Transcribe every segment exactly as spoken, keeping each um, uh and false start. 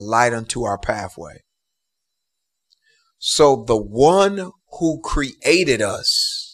light unto our pathway. So the one who created us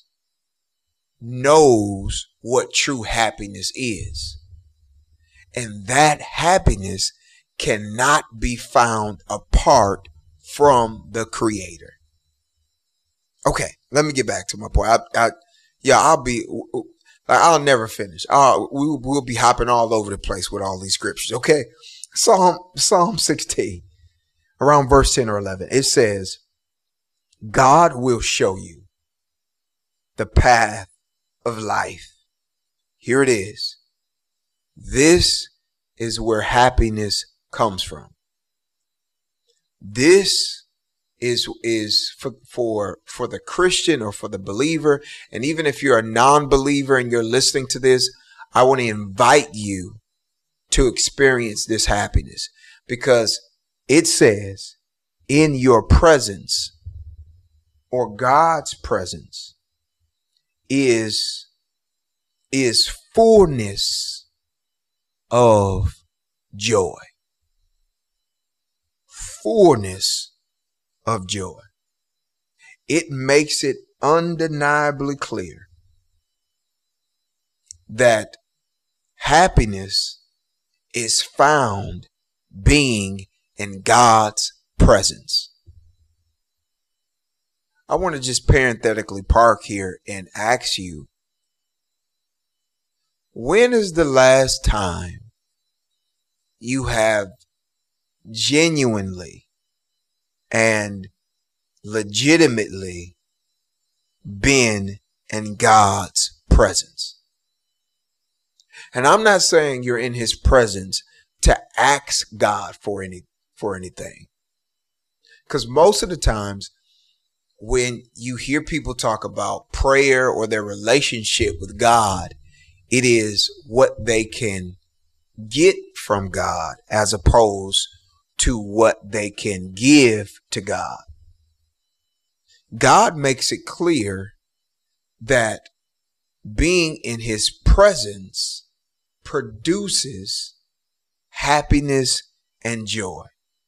knows what true happiness is. And that happiness cannot be found apart from the Creator. Okay, let me get back to my point. I, I, yeah, I'll be, I'll never finish. I'll, we, we'll be hopping all over the place with all these scriptures. Okay, Psalm Psalm sixteen, around verse ten or eleven, it says, God will show you the path of life. Here it is. This is where happiness comes from. This is is for, for for the Christian or for the believer. And even if you're a non-believer and you're listening to this, I want to invite you to experience this happiness, because it says in your presence, or God's presence, is is fullness of joy. Fullness of joy. It makes it undeniably clear that happiness is found being in God's presence. I want to just parenthetically park here and ask you, when is the last time you have genuinely and legitimately been in God's presence? And I'm not saying you're in his presence to ask God for any for anything. Because most of the times when you hear people talk about prayer or their relationship with God, it is what they can get from God as opposed to what they can give to God. God makes it clear that being in his presence produces happiness and joy.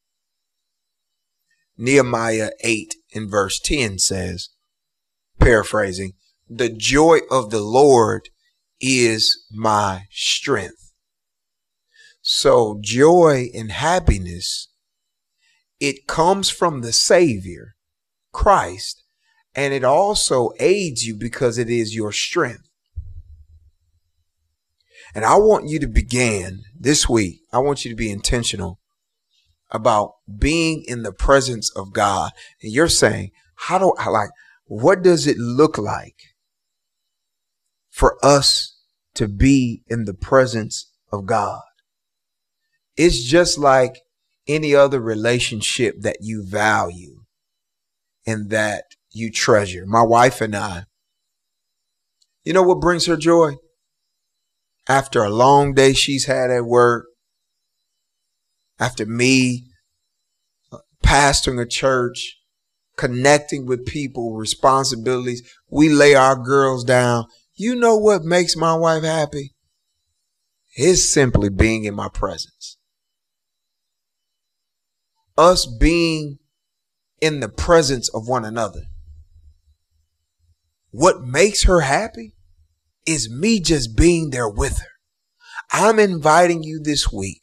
Nehemiah eight in verse ten says, paraphrasing, the joy of the Lord is my strength. So joy and happiness, it comes from the Savior, Christ, and it also aids you because it is your strength. And I want you to begin this week. I want you to be intentional about being in the presence of God. And you're saying, how do I like, what does it look like for us to be in the presence of God? It's just like any other relationship that you value and that you treasure. My wife and I, you know what brings her joy? After a long day she's had at work, after me pastoring a church, connecting with people, responsibilities, we lay our girls down. You know what makes my wife happy? It's simply being in my presence. Us being in the presence of one another. What makes her happy is me just being there with her. I'm inviting you this week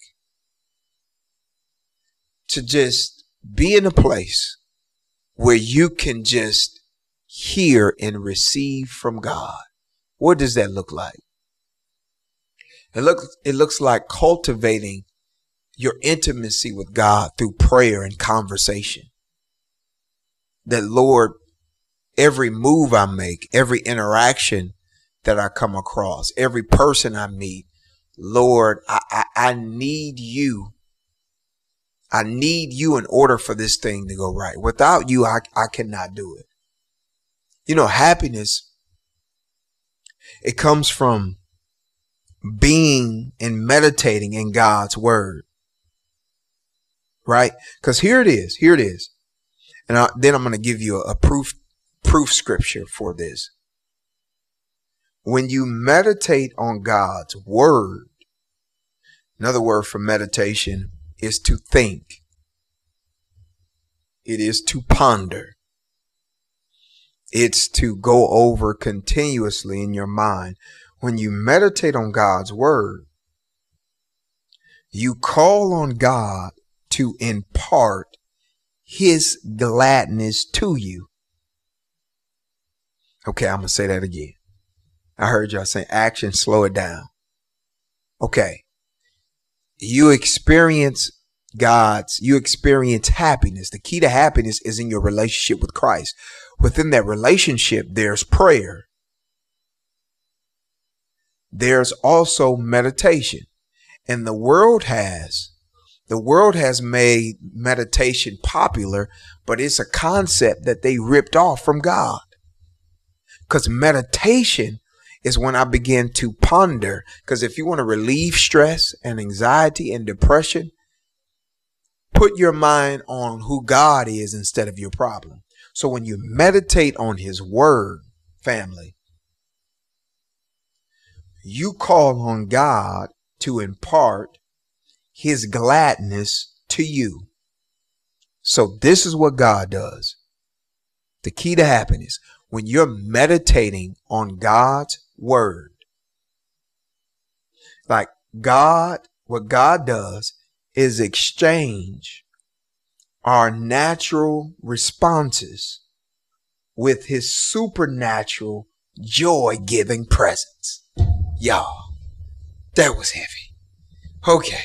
to just be in a place where you can just hear and receive from God. What does that look like? It looks, it looks like cultivating your intimacy with God through prayer and conversation. That, Lord, every move I make, every interaction that I come across, every person I meet, Lord, I, I, I need you. I need you in order for this thing to go right. Without you, I, I cannot do it. You know, happiness, it comes from being and meditating in God's word. Right? Because here it is. Here it is. And I, then I'm going to give you a, a proof, proof scripture for this. When you meditate on God's word, another word for meditation is to think. It is to ponder. It's to go over continuously in your mind. When you meditate on God's word, you call on God to impart his gladness to you. Okay, I'm going to say that again. I heard y'all say action, slow it down. Okay. You experience God's, you experience happiness. The key to happiness is in your relationship with Christ. Within that relationship, there's prayer. There's also meditation. And the world has, the world has made meditation popular, but it's a concept that they ripped off from God. Because meditation is when I begin to ponder. Because if you want to relieve stress and anxiety and depression, put your mind on who God is instead of your problem. So when you meditate on his word, family, you call on God to impart his gladness to you. So this is what God does. The key to happiness. When you're meditating on God's word, like God, what God does is exchange our natural responses with his supernatural joy-giving presence. Y'all, that was heavy. Okay.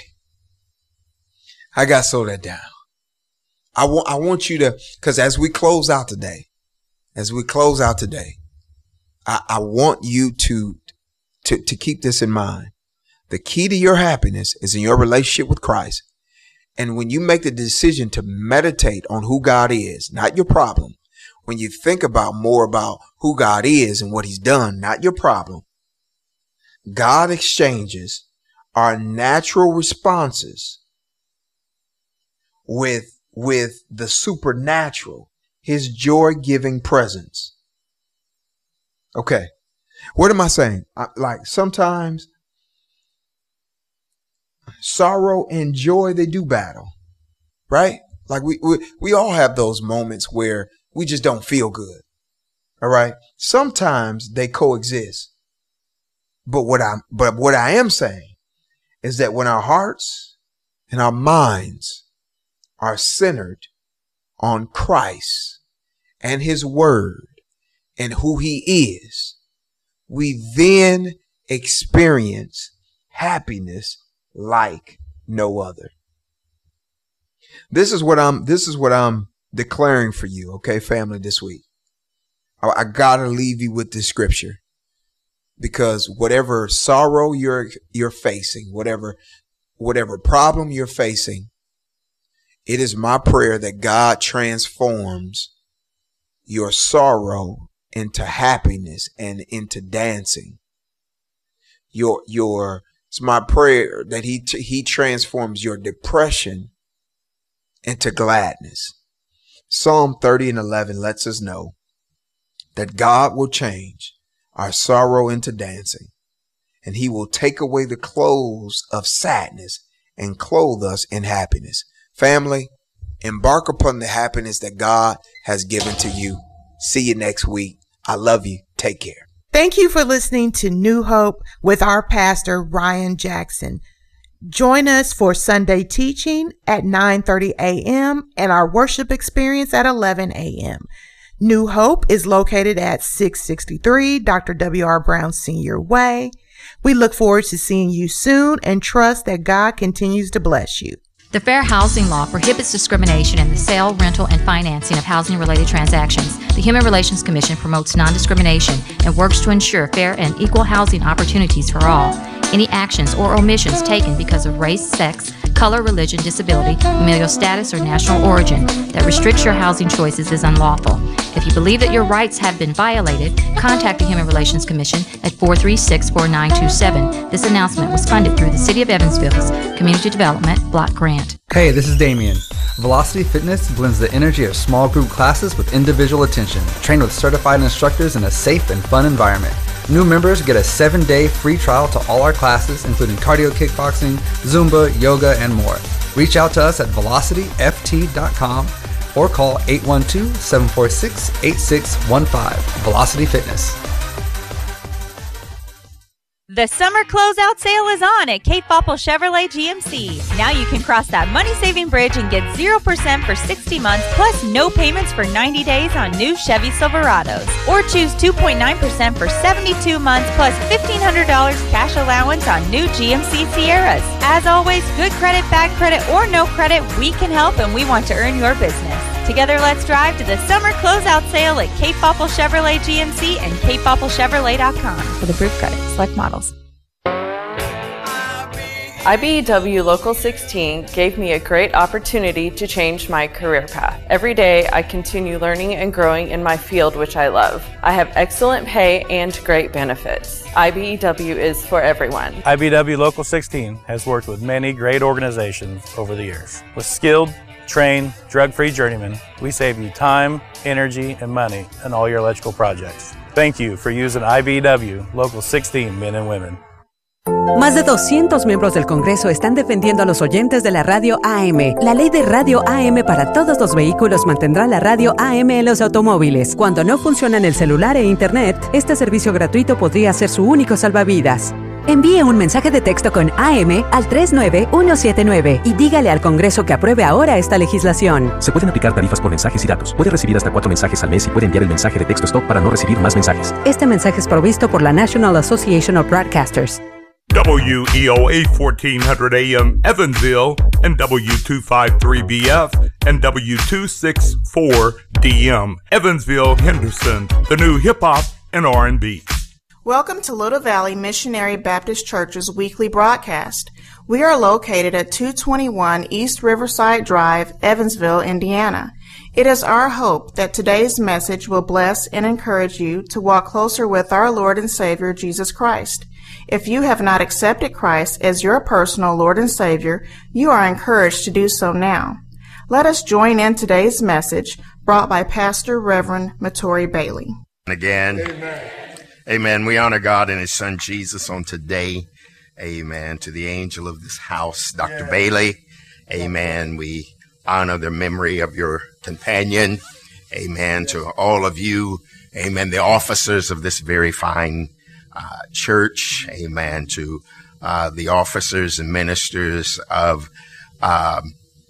I got to slow that down. I want, I want you to, because as we close out today, as we close out today, I, I want you to, to, to keep this in mind. The key to your happiness is in your relationship with Christ. And when you make the decision to meditate on who God is, not your problem, when you think about more about who God is and what he's done, not your problem, God exchanges our natural responses with, with the supernatural, his joy-giving presence. Okay. What am I saying? I, like sometimes sorrow and joy, they do battle, right? Like we, we, we all have those moments where we just don't feel good. All right. Sometimes they coexist. But what I, but what I am saying is that when our hearts and our minds are centered on Christ and his word and who he is, we then experience happiness like no other. This is what I'm, this is what I'm declaring for you. Okay, family, this week. I, I gotta leave you with this scripture, because whatever sorrow you're, you're facing, whatever, whatever problem you're facing, it is my prayer that God transforms your sorrow into happiness and into dancing. Your, your, it's my prayer that he, he transforms your depression into gladness. Psalm thirty and eleven lets us know that God will change our sorrow into dancing, and he will take away the clothes of sadness and clothe us in happiness. Family, embark upon the happiness that God has given to you. See you next week. I love you. Take care. Thank you for listening to New Hope with our pastor, Ryan Jackson. Join us for Sunday teaching at nine thirty a.m. and our worship experience at eleven a.m. New Hope is located at six sixty-three Doctor W R Brown Senior Way. We look forward to seeing you soon and trust that God continues to bless you. The Fair Housing Law prohibits discrimination in the sale, rental, and financing of housing-related transactions. The Human Relations Commission promotes non-discrimination and works to ensure fair and equal housing opportunities for all. Any actions or omissions taken because of race, sex, color, religion, disability, familial status, or national origin that restricts your housing choices is unlawful. If you believe that your rights have been violated, contact the Human Relations Commission at four three six, four nine two seven. This announcement was funded through the City of Evansville's Community Development Block Grant. Hey, this is Damien. Velocity Fitness blends the energy of small group classes with individual attention, trained with certified instructors in a safe and fun environment. New members get a seven-day free trial to all our classes, including cardio kickboxing, Zumba, yoga, and more. Reach out to us at velocity f t dot com. or call eight one two, seven four six, eight six one five. Velocity Fitness. The summer closeout sale is on at Cape Popple Chevrolet G M C. Now you can cross that money-saving bridge and get zero percent for sixty months, plus no payments for ninety days on new Chevy Silverados. Or choose two point nine percent for seventy-two months, plus fifteen hundred dollars cash allowance on new G M C Sierras. As always, good credit, bad credit, or no credit, we can help and we want to earn your business. Together, let's drive to the summer closeout sale at Cape Popple Chevrolet G M C and cape popple chevrolet dot com. For the approved credit, select models. I B E W Local sixteen gave me a great opportunity to change my career path. Every day, I continue learning and growing in my field, which I love. I have excellent pay and great benefits. I B E W is for everyone. I B E W Local sixteen has worked with many great organizations over the years. With skilled, trained, drug-free journeymen, we save you time, energy, and money in all your electrical projects. Thank you for using I B E W Local sixteen men and women. Más de doscientos miembros del Congreso están defendiendo a los oyentes de la radio A M. La ley de radio A M para todos los vehículos mantendrá la radio A M en los automóviles. Cuando no funcionan el celular e internet, este servicio gratuito podría ser su único salvavidas. Envíe un mensaje de texto con A M al tres nueve uno siete nueve y dígale al Congreso que apruebe ahora esta legislación. Se pueden aplicar tarifas por mensajes y datos. Puede recibir hasta cuatro mensajes al mes y puede enviar el mensaje de texto stop para no recibir más mensajes. Este mensaje es provisto por la National Association of Broadcasters. W E O A fourteen hundred A M Evansville and W two fifty-three B F and W two sixty-four D M Evansville, Henderson, the new hip-hop and R and B. Welcome to Little Valley Missionary Baptist Church's weekly broadcast. We are located at two twenty-one East Riverside Drive, Evansville, Indiana. It is our hope that today's message will bless and encourage you to walk closer with our Lord and Savior, Jesus Christ. If you have not accepted Christ as your personal Lord and Savior, you are encouraged to do so now. Let us join in today's message brought by Pastor Reverend Matori Bailey. Again, amen. Amen. We honor God and His Son Jesus on today. Amen. To the angel of this house, Doctor Yeah. Bailey. Amen. We honor the memory of your companion. Amen. To all of you. Amen. The officers of this very fine Uh, church, amen, to uh, the officers and ministers of uh,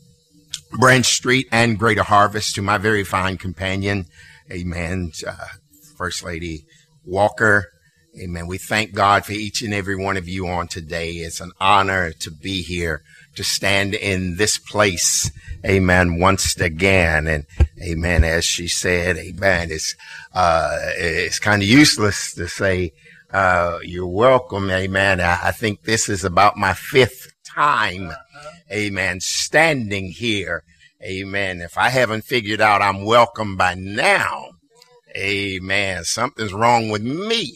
Branch Street and Greater Harvest, to my very fine companion, amen, uh, First Lady Walker, amen. We thank God for each and every one of you on today. It's an honor to be here, to stand in this place, amen, once again. And amen, as she said, amen, it's, uh, it's kind of useless to say, Uh, you're welcome, amen. I, I think this is about my fifth time, amen, standing here, amen. If I haven't figured out I'm welcome by now, amen, something's wrong with me,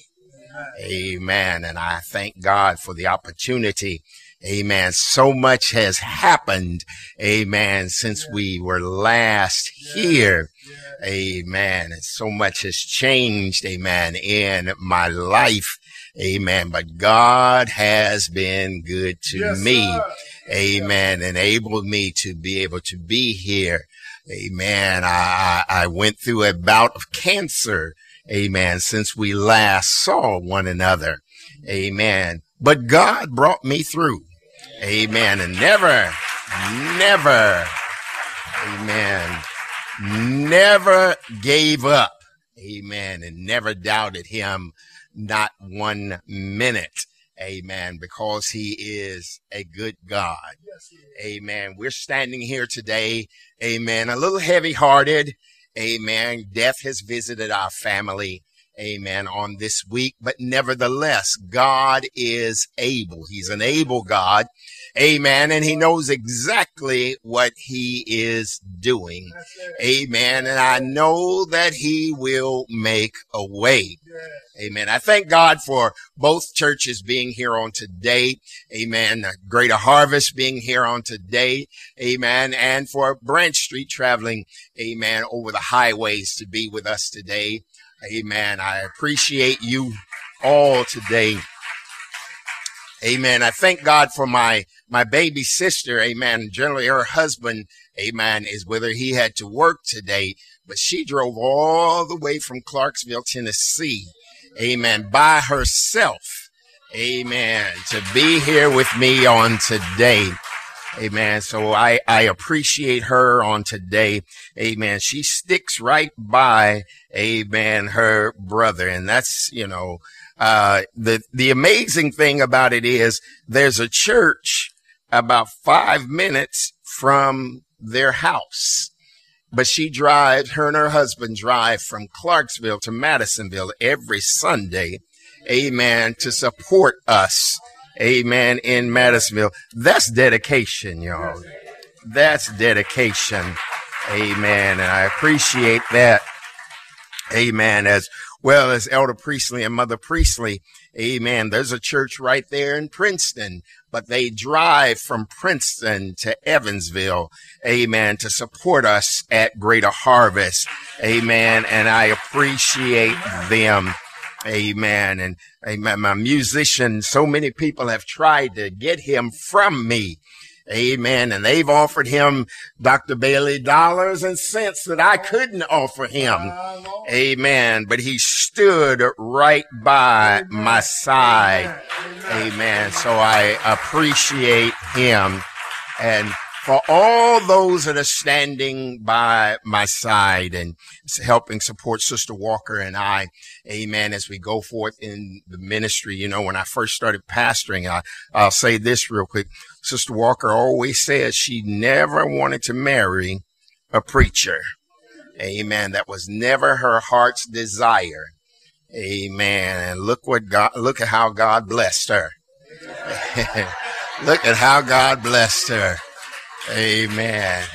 amen. And I thank God for the opportunity, amen. So much has happened, amen, since we were last here. Amen. And so much has changed, amen, in my life. Amen. But God has been good to yes, me. Sir. Amen. Enabled me to be able to be here. Amen. I, I went through a bout of cancer. Amen. Since we last saw one another. Amen. But God brought me through. Amen. And never, never, amen, never gave up, amen, and never doubted Him, not one minute, amen, because He is a good God, amen. We're standing here today, amen, a little heavy-hearted, amen. Death has visited our family, amen, on this week, but nevertheless, God is able. He's an able God, amen, and He knows exactly what He is doing, amen, and I know that He will make a way, amen. I thank God for both churches being here on today, amen, Greater Harvest being here on today, amen, and for Branch Street traveling, amen, over the highways to be with us today. Amen. I appreciate you all today. Amen. I thank God for my, my baby sister. Amen. Generally her husband, amen, is with her. He had to work today, but she drove all the way from Clarksville, Tennessee. Amen. By herself. Amen. To be here with me on today. Amen. So I, I appreciate her on today. Amen. She sticks right by, amen, her brother. And that's, you know, uh, the, the amazing thing about it is there's a church about five minutes from their house, but she drives, her and her husband drive from Clarksville to Madisonville every Sunday. Amen. To support us. Amen. In Madisonville. That's dedication, y'all. That's dedication. Amen. And I appreciate that. Amen. As well as Elder Priestley and Mother Priestley. Amen. There's a church right there in Princeton, but they drive from Princeton to Evansville. Amen. To support us at Greater Harvest. Amen. And I appreciate them. Amen. And amen. My musician, so many people have tried to get him from me. Amen. And they've offered him, Doctor Bailey, dollars and cents that I couldn't offer him. Amen. But he stood right by my side. Amen. So I appreciate him. And for all those that are standing by my side and helping support Sister Walker and I, amen, as we go forth in the ministry. You know, when I first started pastoring, I, I'll say this real quick. Sister Walker always says she never wanted to marry a preacher. Amen. That was never her heart's desire. Amen. And look what God, look at how God blessed her. Look at how God blessed her. Amen.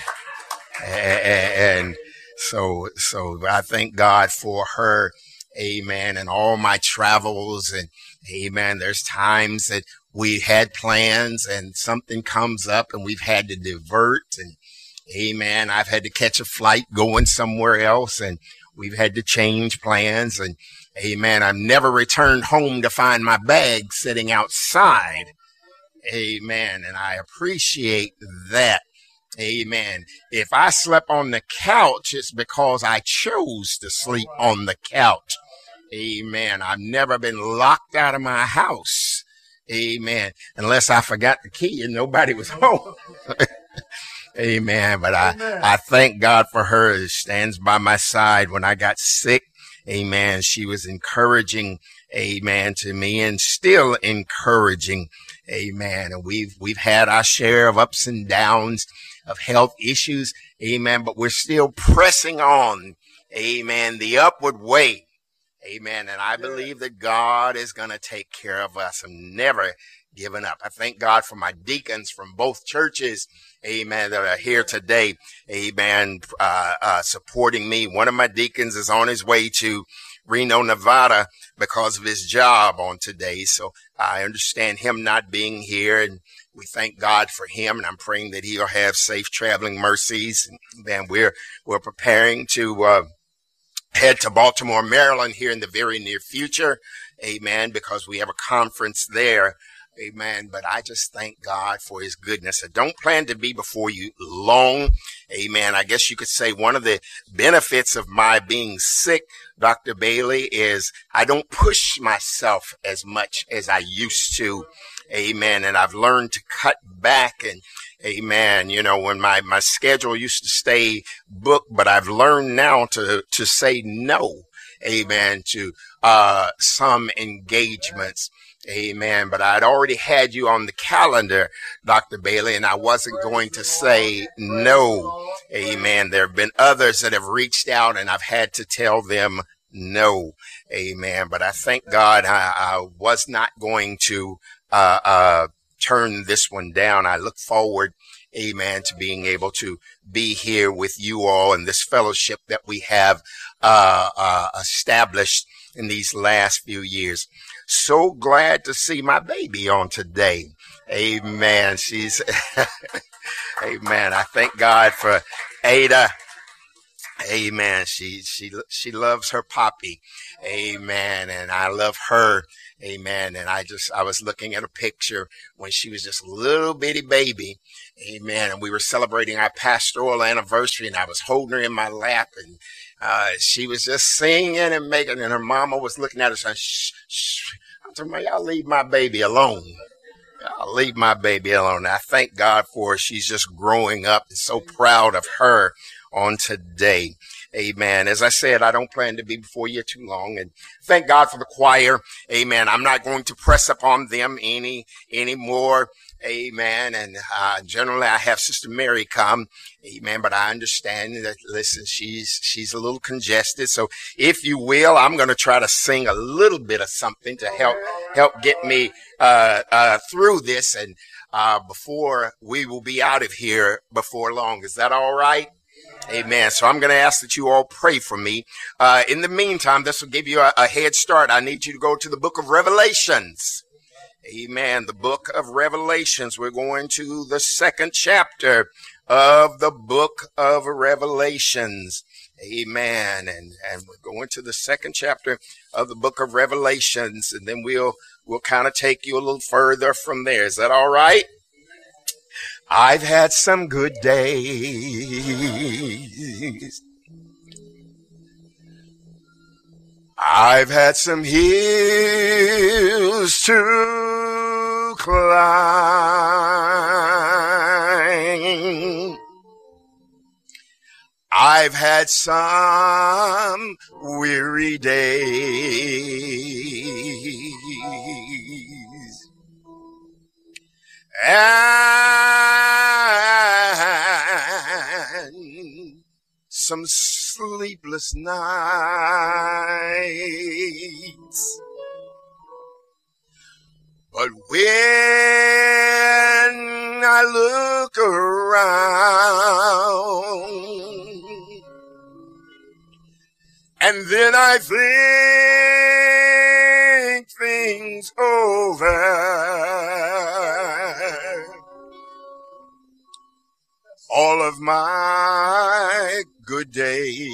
And so, so I thank God for her. Amen. And all my travels and amen. There's times that we had plans and something comes up and we've had to divert and amen. I've had to catch a flight going somewhere else and we've had to change plans and amen. I've never returned home to find my bag sitting outside. Amen. And I appreciate that. Amen. If I slept on the couch, it's because I chose to sleep on the couch. Amen. I've never been locked out of my house. Amen. Unless I forgot the key and nobody was home. Amen. But I, I thank God for her that stands by my side when I got sick. Amen. She was encouraging, amen, to me and still encouraging. Amen. And we've, we've had our share of ups and downs of health issues. Amen. But we're still pressing on. Amen. The upward way. Amen. And I believe that God is going to take care of us. I'm never giving up. I thank God for my deacons from both churches. Amen. That are here today. Amen. Uh, uh, supporting me. One of my deacons is on his way to Reno, Nevada because of his job on today. So I understand him not being here and we thank God for him and I'm praying that he'll have safe traveling mercies. And then we're, we're preparing to, uh, head to Baltimore, Maryland here in the very near future. Amen. Because we have a conference there. Amen. But I just thank God for his goodness. I don't plan to be before you long. Amen. I guess you could say one of the benefits of my being sick, Doctor Bailey, is I don't push myself as much as I used to. Amen. And I've learned to cut back and amen. You know, when my, my schedule used to stay booked, but I've learned now to, to say no. Amen. To, uh, some engagements. Amen. But I'd already had you on the calendar, Doctor Bailey, and I wasn't going to say no. Amen. There have been others that have reached out and I've had to tell them no. Amen. But I thank God I, I was not going to, uh, uh, turn this one down. I look forward, amen, to being able to be here with you all in this fellowship that we have, uh, uh, established in these last few years. So glad to see my baby on today. Amen. She's, amen. I thank God for Ada. Amen. She she she loves her poppy. Amen. And I love her. Amen. And I just I was looking at a picture when she was just a little bitty baby. Amen. And we were celebrating our pastoral anniversary, and I was holding her in my lap, and uh, she was just singing and making, and her mama was looking at her saying, shh, shh. I told her, y'all leave my baby alone. I'll leave my baby alone. I thank God for her. She's just growing up, and so proud of her on today. Amen. As I said, I don't plan to be before you too long, and thank God for the choir. Amen. I'm not going to press upon them any anymore. Amen. And uh, generally, I have Sister Mary come. Amen. But I understand that, listen, she's she's a little congested. So if you will, I'm going to try to sing a little bit of something to help help get me uh, uh, through this. And uh, before we will be out of here before long. Is that all right? Amen. So I'm going to ask that you all pray for me. Uh, in the meantime, this will give you a, a head start. I need you to go to the book of Revelations. Amen. The book of Revelations. We're going to the second chapter of the book of Revelations. Amen. And, and we're going to the second chapter of the book of Revelations, and then we'll, we'll kind of take you a little further from there. Is that all right? I've had some good days. I've had some hills to climb. I've had some weary days. And some sleepless nights. But when I look around, and then I think things over, all of my good days,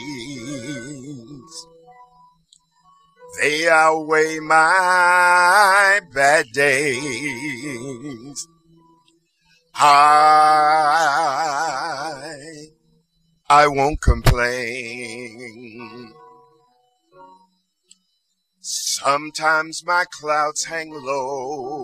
they outweigh my bad days. I, I won't complain. Sometimes my clouds hang low,